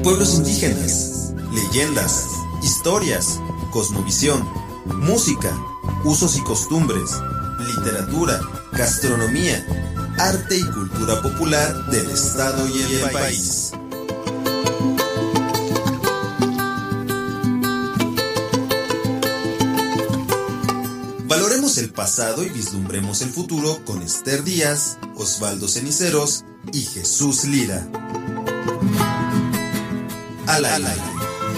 pueblos indígenas, leyendas, historias, cosmovisión, música, usos y costumbres, literatura, gastronomía, arte y cultura popular del estado y el país. Valoremos el pasado y vislumbremos el futuro con Esther Díaz, Osvaldo Ceniceros y Jesús Lira. Al aire. Hola,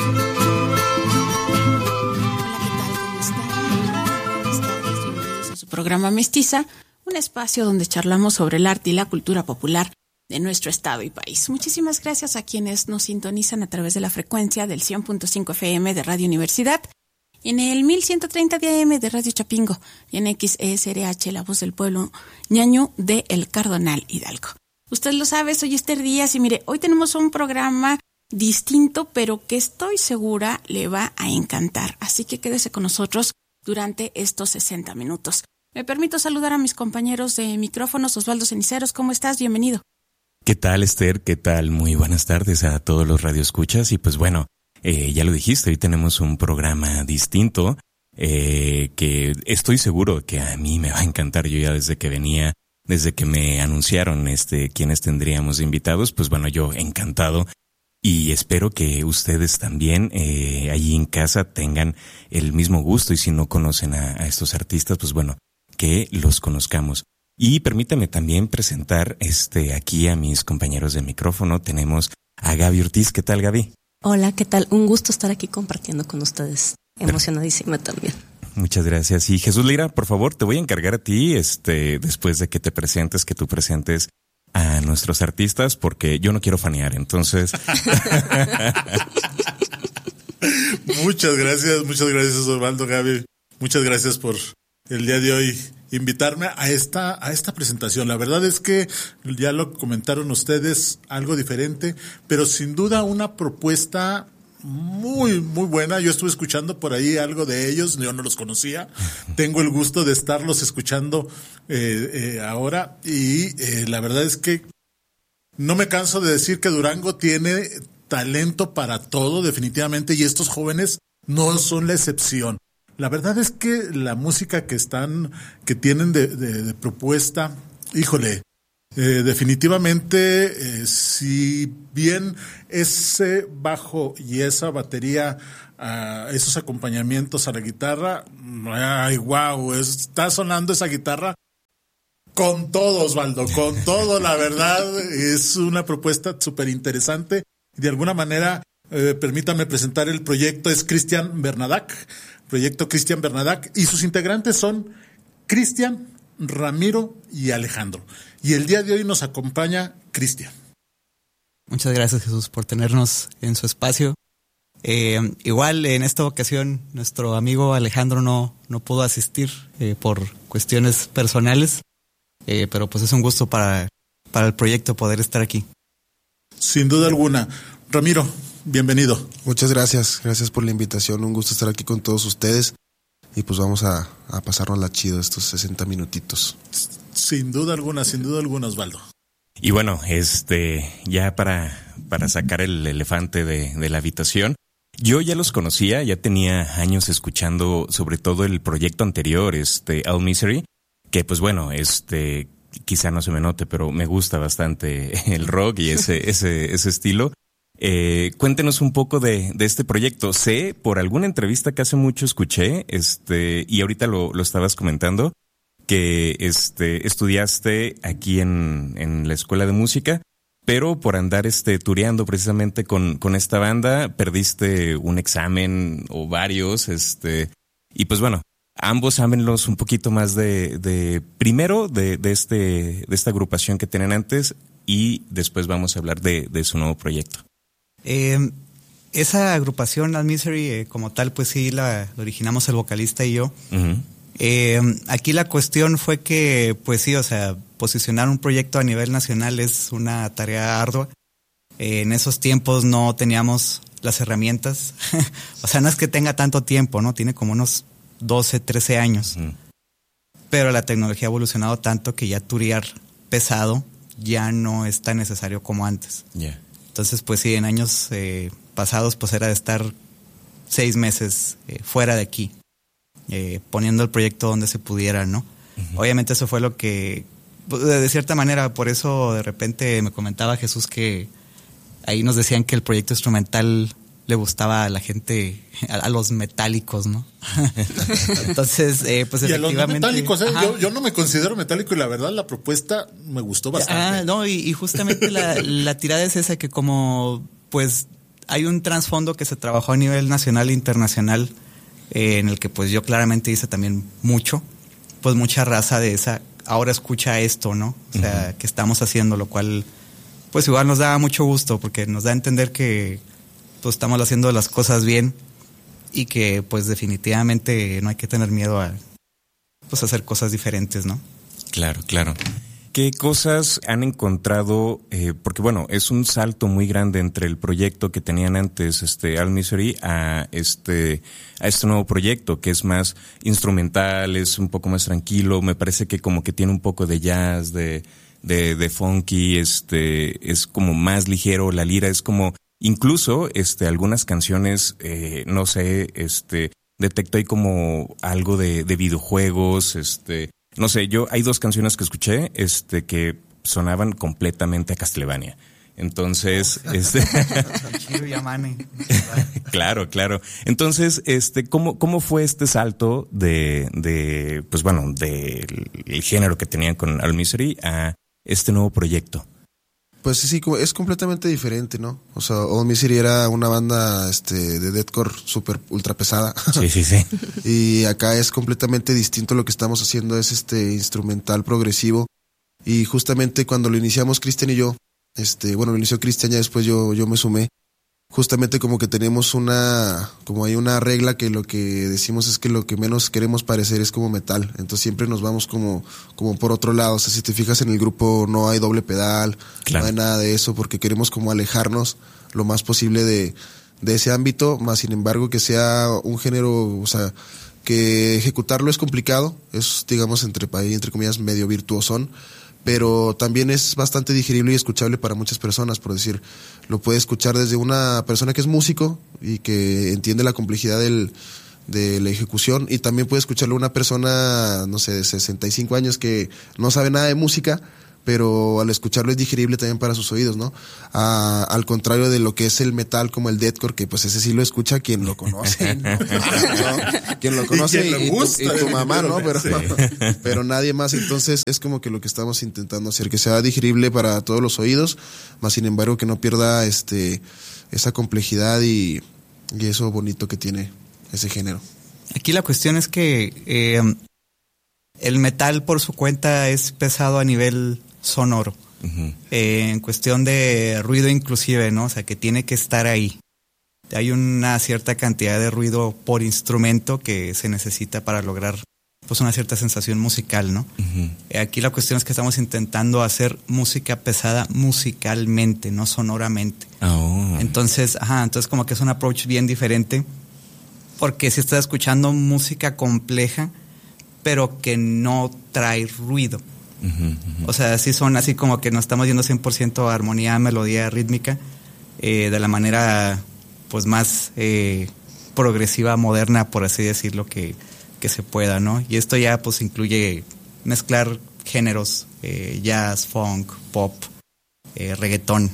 ¿qué tal? ¿Cómo están? Buenas tardes, bienvenidos a su programa Mestiza, un espacio donde charlamos sobre el arte y la cultura popular de nuestro estado y país. Muchísimas gracias a quienes nos sintonizan a través de la frecuencia del 100.5 FM de Radio Universidad, en el 1130 de AM de Radio Chapingo y en XESRH, La Voz del Pueblo Ñañú de El Cardonal Hidalgo. Usted lo sabe, soy Esther Díaz y mire, hoy tenemos un programa distinto, pero que estoy segura le va a encantar. Así que quédese con nosotros durante estos 60 minutos. Me permito saludar a mis compañeros de micrófonos. Osvaldo Ceniceros, ¿cómo estás? Bienvenido. ¿Qué tal, Esther? ¿Qué tal? Muy buenas tardes a todos los radioescuchas. Y pues bueno, ya lo dijiste, hoy tenemos un programa distinto que estoy seguro que a mí me va a encantar. Yo ya desde que me anunciaron quiénes tendríamos de invitados, pues bueno, yo encantado. Y espero que ustedes también allí en casa tengan el mismo gusto, y si no conocen a estos artistas, pues bueno, que los conozcamos. Y permítame también presentar aquí a mis compañeros de micrófono. Tenemos a Gaby Ortiz. ¿Qué tal, Gaby? Hola, ¿qué tal? Un gusto estar aquí compartiendo con ustedes. Emocionadísima también. Muchas gracias. Y Jesús Lira, por favor, te voy a encargar a ti, después de que te presentes, que tú presentes a nuestros artistas, porque yo no quiero fanear, entonces. Muchas gracias Osvaldo, Gaby. Muchas gracias por el día de hoy invitarme a esta presentación. La verdad es que ya lo comentaron ustedes, algo diferente, pero sin duda una propuesta muy, muy buena. Yo estuve escuchando por ahí algo de ellos, yo no los conocía. Tengo el gusto de estarlos escuchando ahora y la verdad es que no me canso de decir que Durango tiene talento para todo, definitivamente, y estos jóvenes no son la excepción. La verdad es que la música que tienen de propuesta, híjole, definitivamente, si bien ese bajo y esa batería, esos acompañamientos a la guitarra, ay, wow, está sonando esa guitarra con todo, Osvaldo, con todo, la verdad, es una propuesta súper interesante. De alguna manera, permítame presentar el proyecto, es Proyecto Cristian Bernadac, y sus integrantes son Cristian, Ramiro y Alejandro. Y el día de hoy nos acompaña Cristian. Muchas gracias, Jesús, por tenernos en su espacio. Igual en esta ocasión nuestro amigo Alejandro no pudo asistir por cuestiones personales, pero pues es un gusto para el proyecto poder estar aquí. Sin duda alguna. Ramiro, bienvenido. Muchas gracias por la invitación, un gusto estar aquí con todos ustedes y pues vamos a pasarnos chido estos 60 minutitos. Sin duda alguna, Osvaldo. Y bueno, ya para sacar el elefante de la habitación, yo ya los conocía, ya tenía años escuchando sobre todo el proyecto anterior, All Misery, que pues bueno, quizá no se me note, pero me gusta bastante el rock y ese estilo. Cuéntenos un poco de este proyecto. Sé por alguna entrevista que hace mucho escuché, y ahorita lo estabas comentando, que estudiaste aquí en la escuela de música, pero por andar tureando precisamente con esta banda, perdiste un examen o varios, y pues bueno, ambos háblenlos un poquito más primero de esta agrupación que tienen antes, y después vamos a hablar de su nuevo proyecto. Esa agrupación, All Misery, como tal, pues sí, la originamos el vocalista y yo. Uh-huh. Aquí la cuestión fue que, pues sí, o sea, posicionar un proyecto a nivel nacional es una tarea ardua. En esos tiempos no teníamos las herramientas. O sea, no es que tenga tanto tiempo, ¿no? Tiene como unos 12, 13 años. Uh-huh. Pero la tecnología ha evolucionado tanto que ya turear pesado ya no es tan necesario como antes. Yeah. Entonces, pues sí, en años pasados, pues era de estar 6 meses fuera de aquí, poniendo el proyecto donde se pudiera, ¿no? Uh-huh. Obviamente eso fue lo que, de cierta manera, por eso de repente me comentaba Jesús que ahí nos decían que el proyecto instrumental le gustaba a la gente, a los metálicos, ¿no? Entonces, pues y efectivamente... a los metálicos, yo no me considero metálico y la verdad la propuesta me gustó bastante. No, y justamente la tirada es esa, que como pues hay un trasfondo que se trabajó a nivel nacional e internacional, en el que pues yo claramente hice también mucho, pues mucha raza de esa, ahora escucha esto, ¿no? O sea, que estamos haciendo, lo cual pues igual nos da mucho gusto, porque nos da a entender que pues estamos haciendo las cosas bien y que pues definitivamente no hay que tener miedo a pues hacer cosas diferentes, ¿no? Claro, claro. ¿Qué cosas han encontrado? Porque bueno, es un salto muy grande entre el proyecto que tenían antes, All Misery, a este nuevo proyecto que es más instrumental, es un poco más tranquilo. Me parece que como que tiene un poco de jazz, de funky, es como más ligero. La lira es como, incluso, algunas canciones, no sé, detecto ahí como algo de videojuegos, no sé, hay 2 canciones que escuché, que sonaban completamente a Castlevania. Entonces, Claro, claro. Entonces, ¿cómo fue este salto de pues bueno, del género que tenían con All Misery a este nuevo proyecto? Pues sí, es completamente diferente, ¿no? O sea, All Misery era una banda de deathcore súper ultra pesada. Sí. Y acá es completamente distinto. Lo que estamos haciendo es instrumental progresivo. Y justamente cuando lo iniciamos Cristian y yo, lo inició Cristian, ya después yo me sumé. Justamente como que tenemos hay una regla que lo que decimos es que lo que menos queremos parecer es como metal. Entonces siempre nos vamos como por otro lado. O sea, si te fijas en el grupo no hay doble pedal, claro. No hay nada de eso, porque queremos como alejarnos lo más posible de ese ámbito, más sin embargo que sea un género, o sea, que ejecutarlo es complicado, es digamos entre comillas medio virtuosón, pero también es bastante digerible y escuchable para muchas personas. Por decir, lo puede escuchar desde una persona que es músico y que entiende la complejidad de la ejecución, y también puede escucharlo una persona, no sé, de 65 años que no sabe nada de música, pero al escucharlo es digerible también para sus oídos, ¿no? Al contrario de lo que es el metal como el deathcore, que pues ese sí lo escucha quien lo conoce, ¿no? Quien lo conoce y tu mamá, ¿no? Pero nadie más. Entonces es como que lo que estamos intentando hacer, que sea digerible para todos los oídos, más sin embargo que no pierda esa complejidad y eso bonito que tiene ese género. Aquí la cuestión es que el metal por su cuenta es pesado a nivel sonoro, en cuestión de ruido inclusive, ¿no? O sea, que tiene que estar ahí. Hay una cierta cantidad de ruido por instrumento que se necesita para lograr pues una cierta sensación musical, ¿no? Aquí la cuestión es que estamos intentando hacer música pesada musicalmente, no sonoramente. Entonces como que es un approach bien diferente, porque si estás escuchando música compleja pero que no trae ruido. O sea, sí son así como que no estamos yendo 100% a armonía, melodía, rítmica, de la manera pues más progresiva, moderna, por así decirlo, que se pueda, ¿no? Y esto ya pues incluye mezclar géneros, jazz, funk, pop, reggaetón.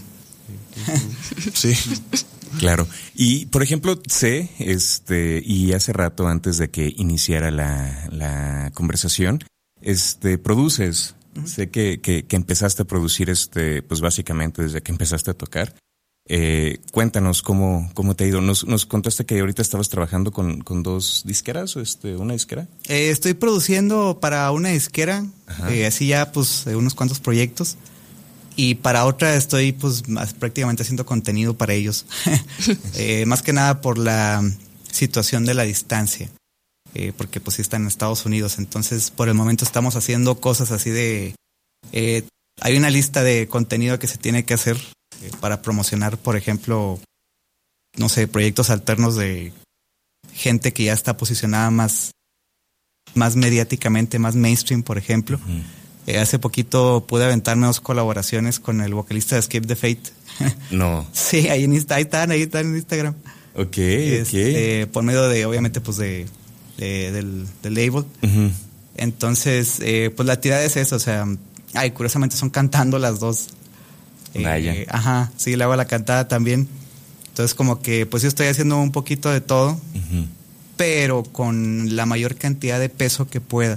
Sí. Claro. Y, por ejemplo, sé, y hace rato antes de que iniciara la conversación, produces. Sé que empezaste a producir, pues básicamente desde que empezaste a tocar. Cuéntanos cómo te ha ido. Nos contaste que ahorita estabas trabajando con 2 disqueras, o una disquera. Estoy produciendo para una disquera, así ya pues unos cuantos proyectos. Y para otra estoy pues prácticamente haciendo contenido para ellos. Más que nada por la situación de la distancia. Porque pues sí están en Estados Unidos. Entonces por el momento estamos haciendo cosas así de... hay una lista de contenido que se tiene que hacer para promocionar, por ejemplo, no sé, proyectos alternos de gente que ya está posicionada más mediáticamente, más mainstream, por ejemplo. Hace poquito pude aventarme 2 colaboraciones con el vocalista de Escape the Fate, No. Sí, ahí están en Instagram. Ok, Por medio de, obviamente, pues del label. Uh-huh. Entonces, pues la tirada es eso, o sea, curiosamente son cantando las dos. Vaya. Ajá, sí, le hago la cantada también. Entonces, como que, pues yo estoy haciendo un poquito de todo, Uh-huh. pero con la mayor cantidad de peso que pueda.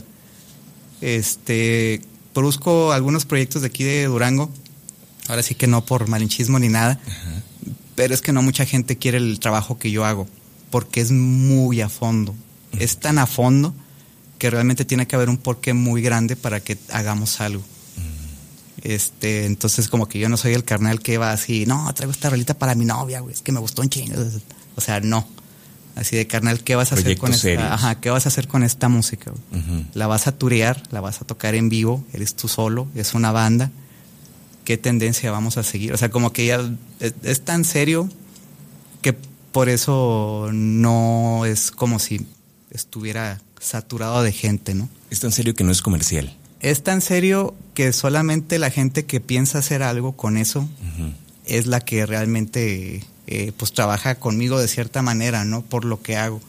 Produzco algunos proyectos de aquí de Durango. Ahora sí que no por malinchismo ni nada. Uh-huh. Pero es que no mucha gente quiere el trabajo que yo hago, porque es muy a fondo. Uh-huh. Es tan a fondo que realmente tiene que haber un porqué muy grande para que hagamos algo. Entonces como que yo no soy el carnal que va así, no, traigo esta rolita para mi novia, güey, es que me gustó un chingo. O sea, no. Así de carnal, ¿qué vas a hacer con esta? Ajá, ¿qué vas a hacer con esta música? Uh-huh. La vas a turear, la vas a tocar en vivo, eres tú solo, es una banda. ¿Qué tendencia vamos a seguir? O sea, como que ya es tan serio que por eso no es como si estuviera saturado de gente, ¿no? Es tan serio que no es comercial. Es tan serio que solamente la gente que piensa hacer algo con eso uh-huh. es la que realmente pues trabaja conmigo de cierta manera, ¿no? Por lo que hago.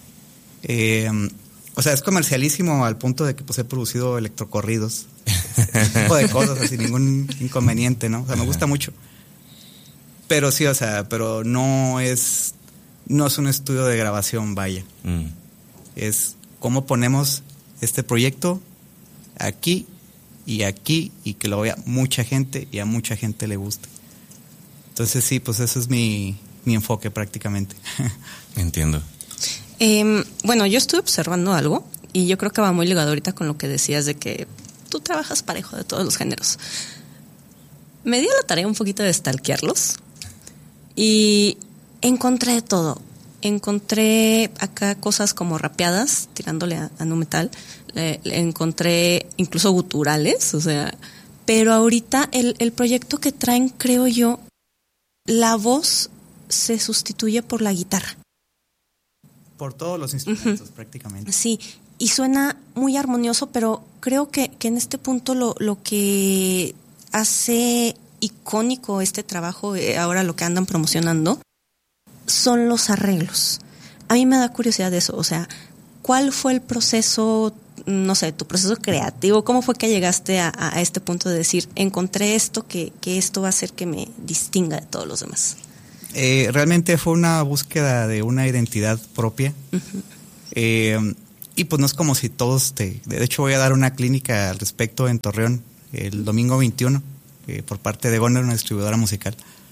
O sea, es comercialísimo al punto de que pues he producido electrocorridos, ese tipo de cosas, sin ningún inconveniente, ¿no? O sea, me gusta mucho. Pero sí, o sea, pero no es un estudio de grabación, vaya. Es cómo ponemos este proyecto aquí y que lo vea mucha gente y a mucha gente le guste. Entonces sí, pues eso es mi enfoque prácticamente. Entiendo. Bueno, yo estuve observando algo y yo creo que va muy ligado ahorita con lo que decías de que tú trabajas parejo de todos los géneros. Me di la tarea un poquito de stalkearlos y encontré de todo. Encontré acá cosas como rapeadas, tirándole a nu metal. Encontré incluso guturales, o sea, pero ahorita el proyecto que traen, creo yo, la voz se sustituye por la guitarra. Por todos los instrumentos, uh-huh. prácticamente. Sí, y suena muy armonioso, pero creo que en este punto lo que hace icónico este trabajo, ahora lo que andan promocionando, son los arreglos. A mí me da curiosidad de eso, o sea, ¿cuál fue el proceso, no sé, tu proceso creativo? ¿Cómo fue que llegaste a este punto de decir, encontré esto, que esto va a hacer que me distinga de todos los demás? Realmente fue una búsqueda de una identidad propia. Uh-huh. Y pues no es como si todos de hecho voy a dar una clínica al respecto en Torreón el domingo 21 por parte de Goner, una distribuidora musical.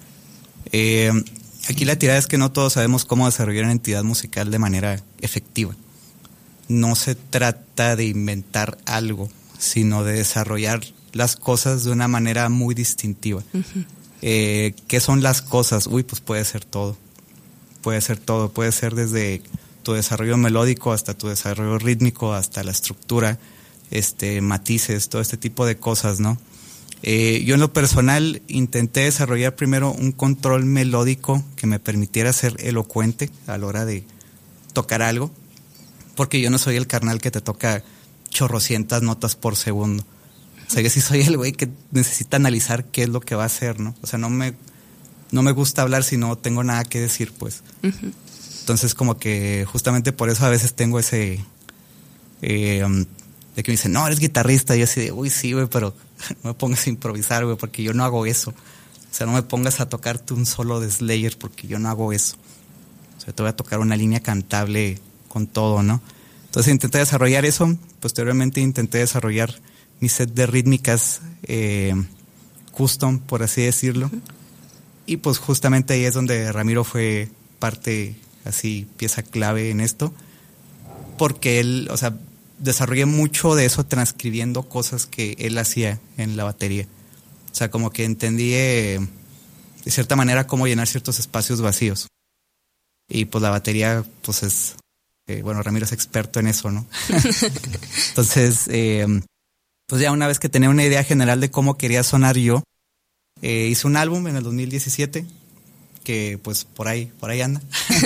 Aquí la tirada es que no todos sabemos cómo desarrollar una entidad musical de manera efectiva. No se trata de inventar algo, sino de desarrollar las cosas de una manera muy distintiva. Uh-huh. ¿Qué son las cosas? Pues puede ser todo. Puede ser desde tu desarrollo melódico hasta tu desarrollo rítmico, hasta la estructura, matices, todo este tipo de cosas, ¿no? Yo en lo personal intenté desarrollar primero un control melódico que me permitiera ser elocuente a la hora de tocar algo, porque yo no soy el carnal que te toca chorrocientas notas por segundo. O sea, yo sí soy el güey que necesita analizar qué es lo que va a hacer, ¿no? O sea, no me gusta hablar si no tengo nada que decir, pues. Uh-huh. Entonces, como que justamente por eso a veces tengo ese... de que me dicen, no, eres guitarrista. Y yo así de, sí, güey, pero no me pongas a improvisar, güey, porque yo no hago eso. O sea, no me pongas a tocarte un solo de Slayer, porque yo no hago eso. O sea, te voy a tocar una línea cantable con todo, ¿no? Entonces intenté desarrollar eso. Posteriormente intenté desarrollar mi set de rítmicas custom, por así decirlo. Uh-huh. Y pues justamente ahí es donde Ramiro fue parte, así, pieza clave en esto. Porque él, o sea, desarrollé mucho de eso transcribiendo cosas que él hacía en la batería. O sea, como que entendí de cierta manera cómo llenar ciertos espacios vacíos. Y pues la batería, pues es... Ramiro es experto en eso, ¿no? Entonces... pues ya una vez que tenía una idea general de cómo quería sonar yo, hice un álbum en el 2017 que pues por ahí anda.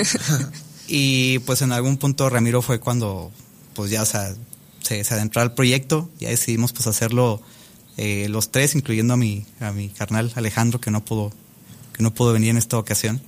Y pues en algún punto Ramiro fue cuando pues ya, o sea, se adentró al proyecto. Ya decidimos pues hacerlo los tres, incluyendo a mi carnal Alejandro, que no pudo no pudo venir en esta ocasión.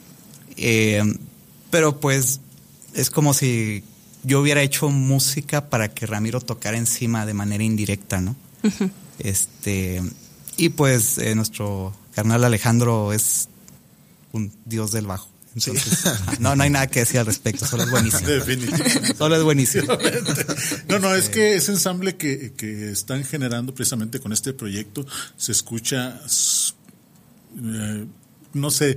Pero pues es como si yo hubiera hecho música para que Ramiro tocara encima de manera indirecta, ¿no? Uh-huh. Y pues nuestro carnal Alejandro es un dios del bajo. Entonces, sí. no hay nada que decir al respecto, solo es buenísimo. Definitivamente. Solo es buenísimo. No, es que ese ensamble que están generando precisamente con este proyecto se escucha, no sé,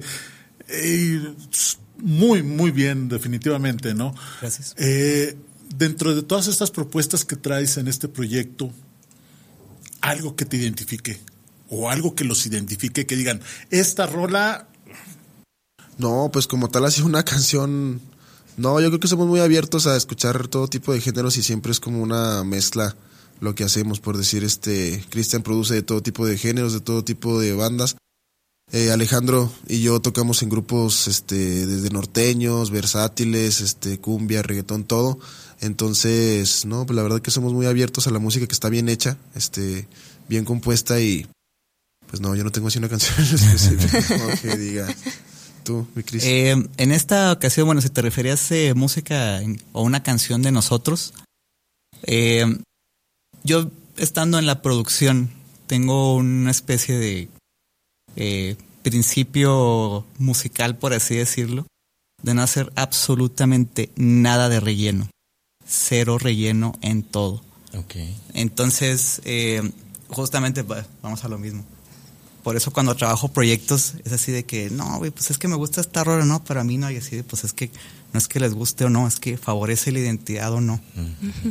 muy, muy bien, definitivamente, ¿no? Gracias. Dentro de todas estas propuestas que traes en este proyecto, algo que te identifique o algo que los identifique, que digan, esta rola... No, pues como tal así una canción, no, yo creo que somos muy abiertos a escuchar todo tipo de géneros y siempre es como una mezcla lo que hacemos, por decir, Cristian produce de todo tipo de géneros, de todo tipo de bandas. Alejandro y yo tocamos en grupos desde norteños, versátiles, cumbia, reggaetón, todo. Entonces, no, pues la verdad que somos muy abiertos a la música que está bien hecha, bien compuesta y pues no, yo no tengo así una canción específica que diga. Tú, mi Cris. En esta ocasión, bueno, si te referías a música o una canción de nosotros, yo estando en la producción tengo una especie de principio musical, por así decirlo, de no hacer absolutamente nada de relleno. Cero relleno en todo. Okay. Entonces, justamente vamos a lo mismo. Por eso cuando trabajo proyectos es así de que, no, güey, pues es que me gusta esta rola, no, pero a mí no, y así de, pues es que no es que les guste o no, es que favorece la identidad o no. Uh-huh.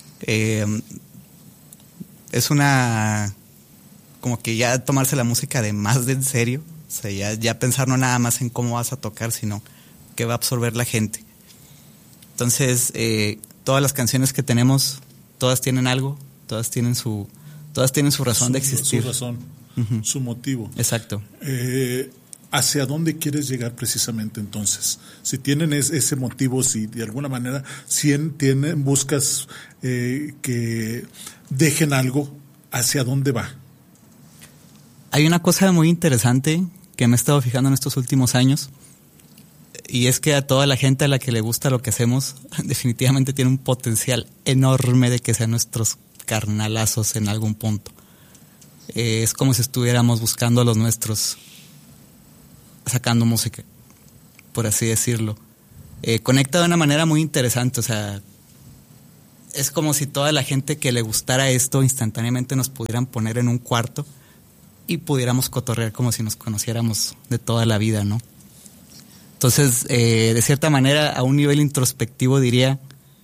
Es una, como que ya tomarse la música de más de en serio, o sea, ya pensar no nada más en cómo vas a tocar, sino qué va a absorber la gente. Entonces, todas las canciones que tenemos, todas tienen algo, todas tienen su razón de existir. Su razón. Uh-huh. Su motivo. Exacto. ¿Hacia dónde quieres llegar precisamente entonces? Si tienen ese motivo, si de alguna manera buscas que dejen algo, ¿hacia dónde va? Hay una cosa muy interesante que me he estado fijando en estos últimos años, y es que a toda la gente a la que le gusta lo que hacemos, definitivamente tiene un potencial enorme de que sean nuestros carnalazos en algún punto. Es como si estuviéramos buscando a los nuestros, sacando música, por así decirlo. Conecta de una manera muy interesante, o sea, es como si toda la gente que le gustara esto instantáneamente nos pudieran poner en un cuarto y pudiéramos cotorrear como si nos conociéramos de toda la vida, ¿no? Entonces, de cierta manera, a un nivel introspectivo diría,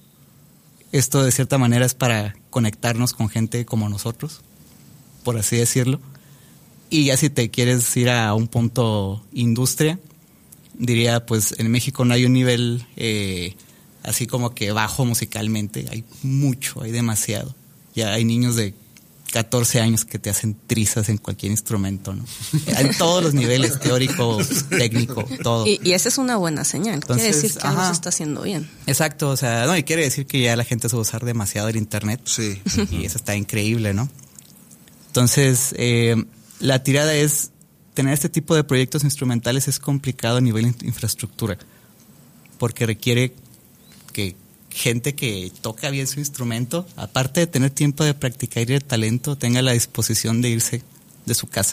esto de cierta manera es para conectarnos con gente como nosotros, por así decirlo. Y ya si te quieres ir a un punto industria, diría, pues en México no hay un nivel así como que bajo musicalmente, hay mucho, hay demasiado. Ya hay niños de 14 años que te hacen trizas en cualquier instrumento, ¿no? En todos los niveles, teórico, técnico, todo. Y esa es una buena señal. Entonces, quiere decir que algo se está haciendo bien. Exacto, o sea, no, y quiere decir que ya la gente sabe usar demasiado el internet. Sí. Y eso está increíble, ¿no? Entonces, la tirada es, tener este tipo de proyectos instrumentales es complicado a nivel infraestructura, porque requiere que gente que toca bien su instrumento, aparte de tener tiempo de practicar y de talento, tenga la disposición de irse de su casa.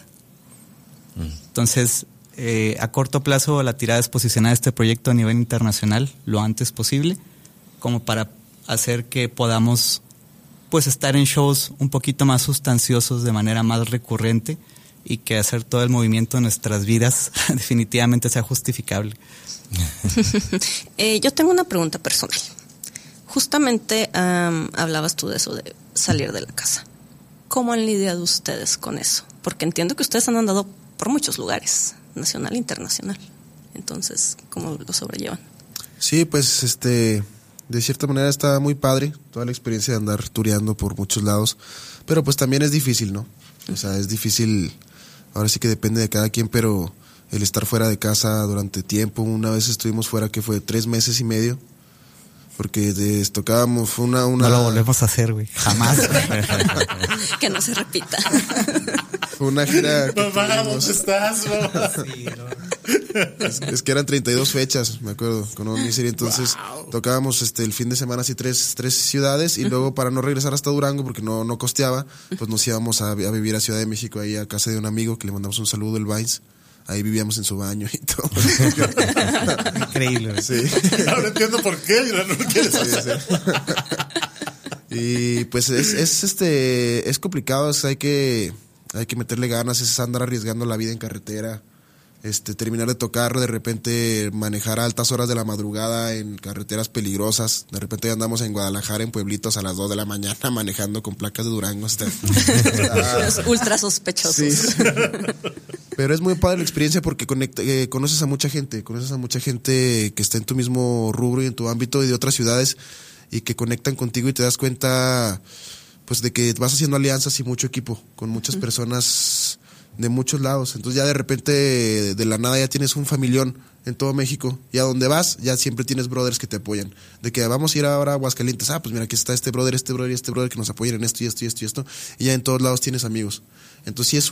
Entonces, a corto plazo la tirada es posicionar este proyecto a nivel internacional lo antes posible, como para hacer que podamos pues estar en shows un poquito más sustanciosos de manera más recurrente y que hacer todo el movimiento de nuestras vidas definitivamente sea justificable. Yo tengo una pregunta personal. Justamente hablabas tú de eso, de salir de la casa. ¿Cómo han lidiado ustedes con eso? Porque entiendo que ustedes han andado por muchos lugares, nacional e internacional. Entonces, ¿cómo lo sobrellevan? Sí, pues de cierta manera está muy padre toda la experiencia de andar tureando por muchos lados, pero pues también es difícil, ¿no? O sea, es difícil, ahora sí que depende de cada quien, pero el estar fuera de casa durante tiempo, una vez estuvimos fuera que fue 3 meses y medio, porque tocábamos, fue una... No lo volvemos a hacer, güey, jamás. Que no se repita. Fue una gira que Mamá, ¿dónde estás, mamá? Sí, no. es que eran 32 fechas, me acuerdo, con Omniserie. Entonces tocábamos el fin de semana así tres ciudades, y luego para no regresar hasta Durango porque no costeaba, pues nos íbamos a vivir a Ciudad de México, ahí a casa de un amigo que le mandamos un saludo, el Vines. Ahí vivíamos en su baño y todo. Increíble, güey. Sí. Ahora entiendo por qué no lo quieres hacer. Y pues es complicado, hay que meterle ganas, es andar arriesgando la vida en carretera, terminar de tocar, de repente manejar a altas horas de la madrugada en carreteras peligrosas, de repente andamos en Guadalajara, en pueblitos a las 2 de la mañana manejando con placas de Durango. Los ultra sospechosos. Sí. Pero es muy padre la experiencia porque conoces a mucha gente que está en tu mismo rubro y en tu ámbito y de otras ciudades, y que conectan contigo y te das cuenta pues de que vas haciendo alianzas y mucho equipo con muchas personas de muchos lados. Entonces ya de repente de la nada ya tienes un familión en todo México, y a donde vas ya siempre tienes brothers que te apoyan, de que vamos a ir ahora a Aguascalientes, pues mira, aquí está este brother y este brother que nos apoyan en esto y esto y esto y esto, y ya en todos lados tienes amigos. Entonces sí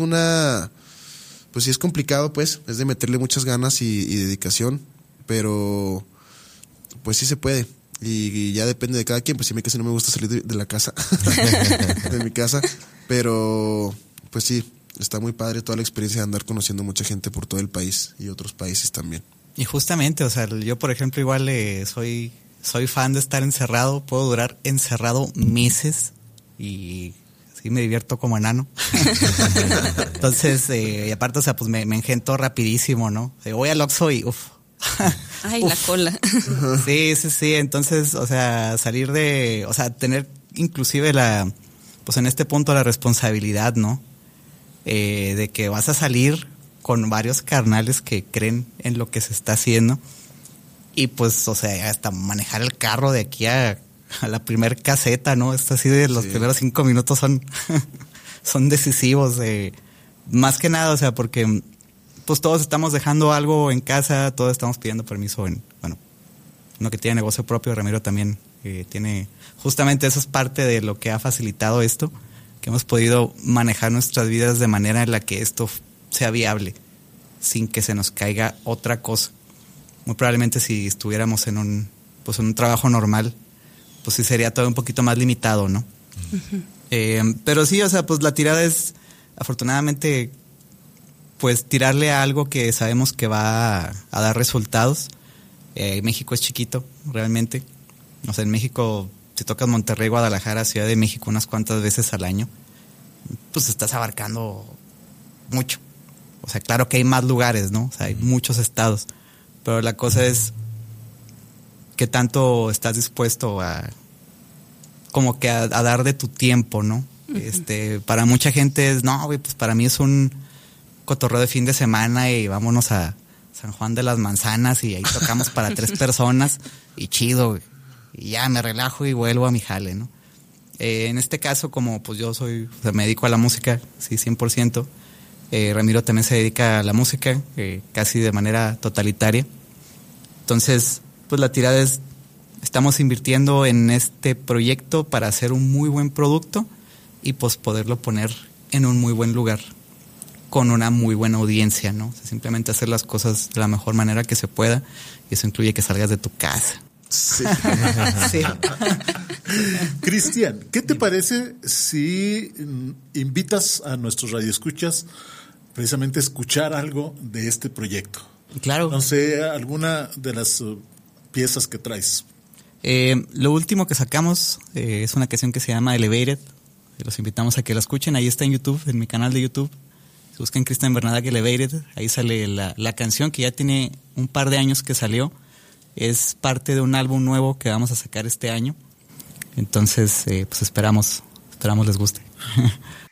es complicado, pues es de meterle muchas ganas y dedicación, pero pues sí se puede. Y ya depende de cada quien, pues si me casi no me gusta salir de la casa, de mi casa, pero pues sí, está muy padre toda la experiencia de andar conociendo mucha gente por todo el país y otros países también. Y justamente, o sea, yo por ejemplo igual soy fan de estar encerrado, puedo durar encerrado meses y sí me divierto como enano. Entonces, y aparte, o sea, pues me engento rapidísimo, ¿no? Voy al Oxxo y Ay, la cola. Sí, entonces, o sea, tener inclusive pues en este punto la responsabilidad, ¿no? De que vas a salir con varios carnales que creen en lo que se está haciendo, y pues, o sea, hasta manejar el carro de aquí a la primer caseta, ¿no? Esto así de los primeros 5 minutos son decisivos, más que nada, o sea, porque pues todos estamos dejando algo en casa, todos estamos pidiendo permiso uno que tiene negocio propio, Ramiro también tiene, justamente eso es parte de lo que ha facilitado esto, que hemos podido manejar nuestras vidas de manera en la que esto sea viable, sin que se nos caiga otra cosa. Muy probablemente si estuviéramos en un trabajo normal, pues sí sería todo un poquito más limitado, ¿no? Uh-huh. Pero sí, o sea, pues la tirada es, afortunadamente, pues tirarle a algo que sabemos que va a dar resultados. México es chiquito, realmente. O sea, en México, si tocas Monterrey, Guadalajara, Ciudad de México unas cuantas veces al año, pues estás abarcando mucho. O sea, claro que hay más lugares, ¿no? O sea, hay muchos estados. Pero la cosa es qué tanto estás dispuesto a dar de tu tiempo, ¿no? Uh-huh. Para mucha gente es, no, güey, pues para mí es un cotorreo de fin de semana y vámonos a San Juan de las Manzanas y ahí tocamos para 3 personas y chido, güey. Y ya me relajo y vuelvo a mi jale, ¿no? En este caso, como pues yo me dedico a la música, sí, 100%. Ramiro también se dedica a la música, casi de manera totalitaria. Entonces, pues la tirada es, estamos invirtiendo en este proyecto para hacer un muy buen producto y pues poderlo poner en un muy buen lugar, con una muy buena audiencia, ¿no? O sea, simplemente hacer las cosas de la mejor manera que se pueda, y eso incluye que salgas de tu casa. Sí. Sí. Cristian, ¿qué te parece si invitas a nuestros radioescuchas precisamente a escuchar algo de este proyecto? Claro. No sé, alguna de las piezas que traes. Lo último que sacamos es una canción que se llama Elevated. Los invitamos a que la escuchen. Ahí está en YouTube, en mi canal de YouTube. Si buscan Cristian Bernadac Elevated, ahí sale la canción que ya tiene un par de años que salió. Es parte de un álbum nuevo que vamos a sacar este año. Entonces, pues esperamos les guste.